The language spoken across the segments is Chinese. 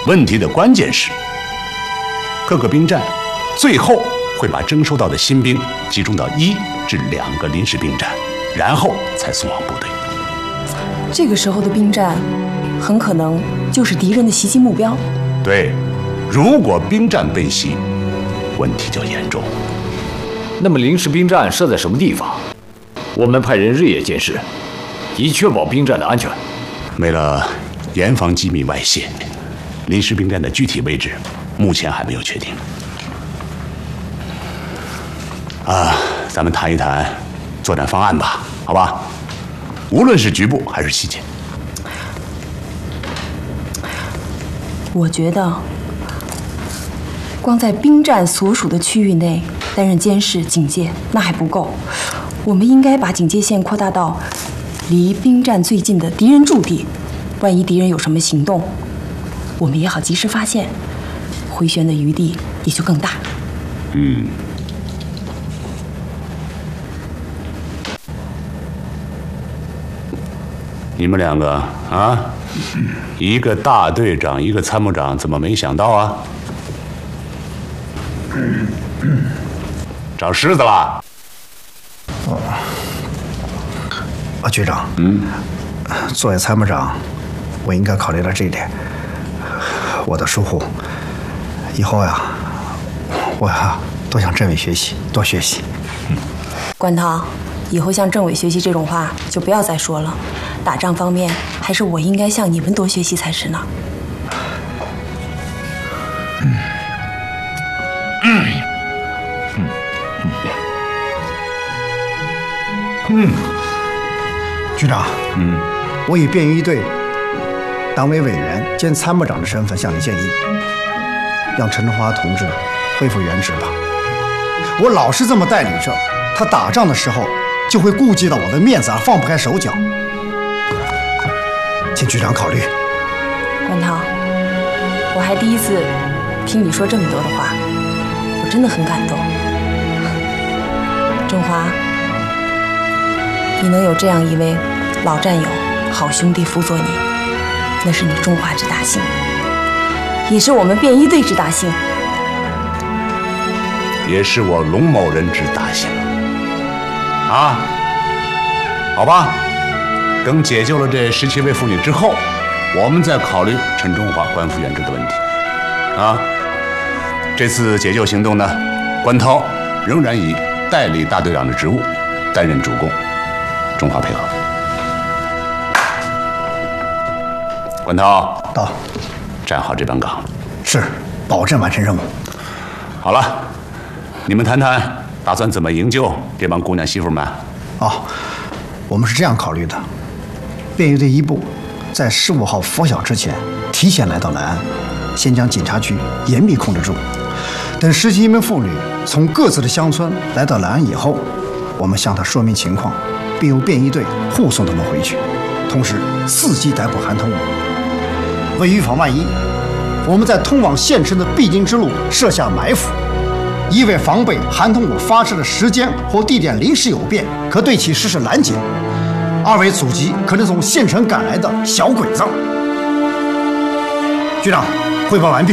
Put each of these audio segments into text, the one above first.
问题的关键是，各个兵站最后会把征收到的新兵集中到1至2个临时兵站，然后才送往部队。 这个时候的兵站，很可能就是敌人的袭击目标。 对，如果兵站被袭，问题就严重。 那么临时兵站设在什么地方？我们派人日夜监视，以确保兵站的安全。 为了严防机密外泄，临时兵站的具体位置目前还没有确定。咱们谈一谈作战方案吧，好吧？无论是局部还是细节。 我觉得，光在兵站所属的区域内担任监视警戒那还不够，我们应该把警戒线扩大到离兵站最近的敌人驻地，万一敌人有什么行动，我们也好及时发现，回旋的余地也就更大。 你们2个啊，一个大队长，一个参谋长，怎么没想到啊？找虱子了？ 局长，作为参谋长，我应该考虑到这一点。我的疏忽，以后呀，我呀多向政委学习，多学习。 关涛，以后向政委学习这种话就不要再说了。打仗方面，还是我应该向你们多学习才是呢。 局长，我以便衣队党委委员兼参谋长的身份向你建议，让陈春华同志恢复原职吧。我老是这么带领着他打仗的时候，就会顾及到我的面子而放不开手脚，请局长考虑。 关涛，我还第一次听你说这么多的话，我真的很感动。中华，你能有这样一位老战友、好兄弟辅佐你，那是你中华之大幸，也是我们便衣队之大幸， 也是我龙某人之大幸啊！好吧，等解救了这17位妇女之后，我们再考虑陈中华官复原职的问题啊。这次解救行动呢，关涛仍然以代理大队长的职务担任主攻，中华配合。关涛， 到， 站好这班岗。 是，保证完成任务。 好了，你们谈谈打算怎么营救这帮姑娘媳妇们？ 我们是这样考虑的：便衣队一部在15号拂晓之前提前来到南安，先将警察局严密控制住。等17名妇女从各自的乡村来到南安以后，我们向她说明情况，并由便衣队护送她们回去，同时伺机逮捕韩腾武。为预防万一，我们在通往县城的必经之路设下埋伏，一为防备韩腾武发射的时间或地点临时有变，可对其实施拦截；二为阻击可能从县城赶来的小鬼子。局长，汇报完毕。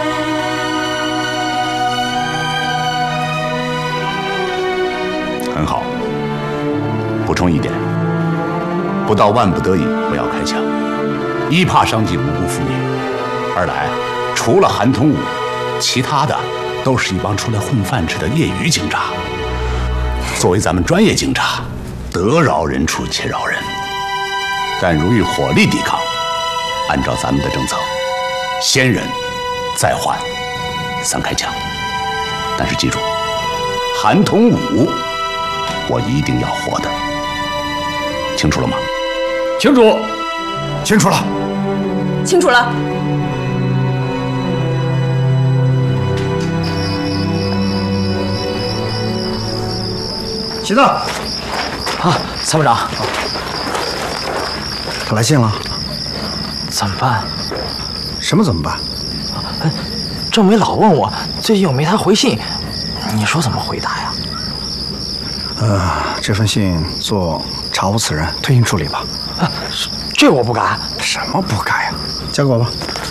很好。补充一点，不到万不得已不要开枪，一怕伤及无辜妇女，二来除了韩腾武，其他的都是一帮出来混饭吃的业余警察。作为咱们专业警察，得饶人处且饶人，但如遇火力抵抗，按照咱们的政策，先忍再缓，3开枪。但是记住，韩腾武我一定要活的，清楚了吗？ 清楚， 清楚了， 清楚了。 齐子， 参谋长， 他来信了， 怎么办？ 什么怎么办？ 政委老问我最近有没他回信，你说怎么回答呀？ 这份信做查无此人，推行处理吧。 这我不敢。 什么不敢呀？交给我吧。